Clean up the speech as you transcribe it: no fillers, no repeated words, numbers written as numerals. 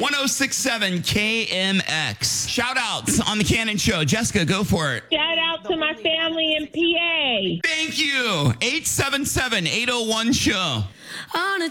1067 KMX. Shout outs on the Cannon Show. Jessica, go for it. Shout out to my family in PA. Thank you. 877-801-SHOW. On a